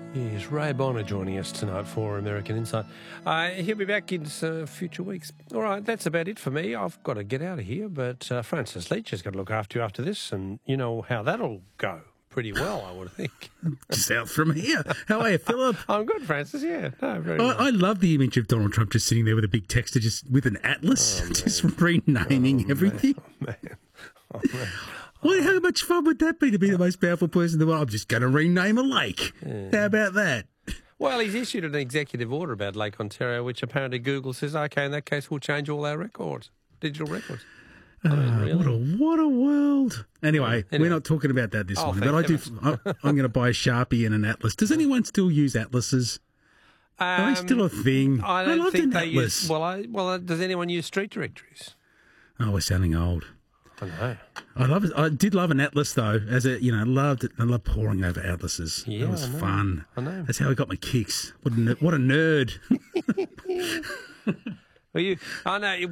Yes, Ray Bonner joining us tonight for American Insight. He'll be back in future weeks. All right, that's about it for me. I've got to get out of here, but Francis Leach has got to look after you after this, and you know how that'll go pretty well, I would think. South from here. How are you, Philip? I'm good, Francis, yeah. No, very well. I love the image of Donald Trump just sitting there with a big texter, just with an atlas, just renaming everything. Oh, man. Well, how much fun would that be to be the most powerful person in the world? I'm just going to rename a lake. Yeah. How about that? Well, he's issued an executive order about Lake Ontario, which apparently Google says, OK, in that case, we'll change all our records, digital records. I mean, really? What a world. Anyway, we're not talking about that this morning, but I'm going to buy a Sharpie and an atlas. Does anyone still use atlases? Are they still a thing? I don't think they atlas. use... Well, does anyone use street directories? Oh, we're sounding old. I know. I did love an atlas though. Loved it. I loved poring over atlases. Yeah, that was fun. I know. That's how I got my kicks. What a nerd. Well, I know.